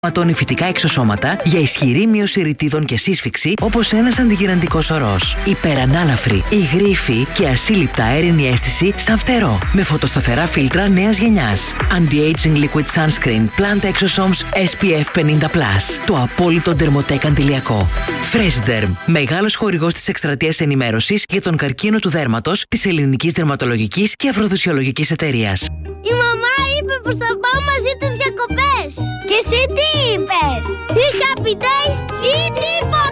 Ματώνει φυτικά εξωσώματα για ισχυρή μείωση ρητίδων και σύσφυξη, όπως ένας αντιγυραντικός ορός. Υπερανάλαφρη, υγρήφη και ασύλληπτα αέρινη αίσθηση σαν φτερό. Με φωτοσταθερά φίλτρα νέας γενιάς. Anti-aging liquid sunscreen Plant Exosomes SPF 50+. Το απόλυτο ντερμοτέκ αντιλιακό. Freshderm, μεγάλος χορηγός της εκστρατείας ενημέρωσης για τον καρκίνο του δέρματος της Ελληνικής Δερματολογικής και Αφροδισιολογικής Εταιρείας. Η μαμά είπε πως θα πάω μαζί τους διακοπές. Και εσύ τι είπες? Ή happy days ή τίποτα.